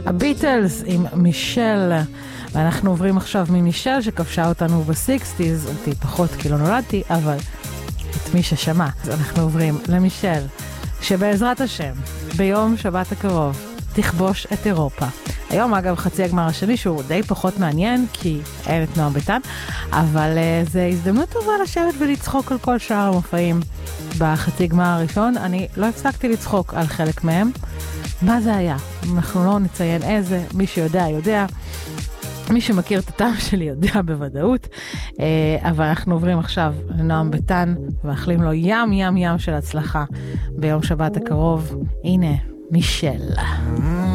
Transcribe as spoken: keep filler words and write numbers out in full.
הביטלס עם מישל, ואנחנו עוברים עכשיו ממישל שכבשה אותנו בסיקסטיז, אותי פחות כי לא נולדתי, אבל את מי ששמע. אז אנחנו עוברים למישל, שבעזרת השם, ביום שבת הקרוב, תכבוש את אירופה. היום אגב חצי הגמר השני שהוא די פחות מעניין כי אין את נועם ביטן, אבל uh, זה הזדמנות טובה לשבת ולצחוק על כל שאר המופעים בחצי גמר הראשון. אני לא הפסקתי לצחוק על חלק מהם. מה זה היה? אנחנו לא נציין איזה, מי שיודע יודע, מי שמכיר את הטעם שלי יודע בוודאות, uh, אבל אנחנו עוברים עכשיו לנועם ביטן ומאחלים לו ים ים ים של הצלחה ביום שבת הקרוב. הנה מישל.